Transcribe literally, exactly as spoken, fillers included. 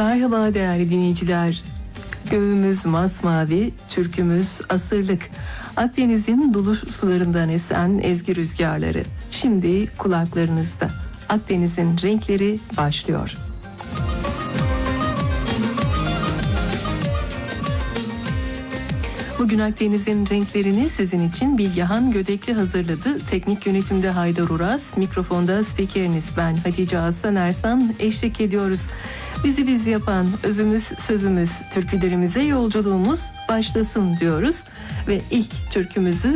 Merhaba değerli dinleyiciler. Göğümüz masmavi, türkümüz asırlık. Akdeniz'in dolu sularından esen ezgi rüzgarları. Şimdi kulaklarınızda. Akdeniz'in renkleri başlıyor. Bugün Akdeniz'in renklerini sizin için Bilgehan Gödekli hazırladı. Teknik yönetimde Haydar Uras, mikrofonda spikeriniz ben Hatice Aslan Ersan eşlik ediyoruz. Bizi biz yapan özümüz sözümüz türkülerimize yolculuğumuz başlasın diyoruz ve ilk türkümüzü